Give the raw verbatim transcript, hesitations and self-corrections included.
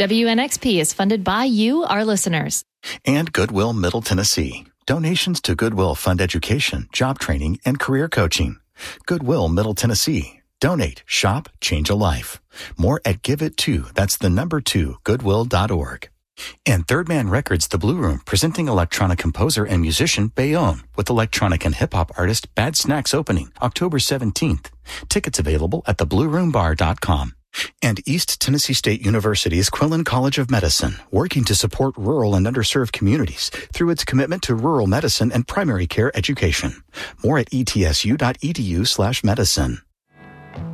W N X P is funded by you, our listeners. And Goodwill Middle Tennessee. Donations to Goodwill fund education, job training, and career coaching. Goodwill Middle Tennessee. Donate, shop, change a life. More at Give It To. That's the number two, goodwill dot org. And Third Man Records, The Blue Room, presenting electronic composer and musician Bayonne with electronic and hip-hop artist Bad Snacks opening October seventeenth. Tickets available at the blue room bar dot com. And East Tennessee State University's Quillen College of Medicine, working to support rural and underserved communities through its commitment to rural medicine and primary care education. More at e t s u dot e d u slash medicine.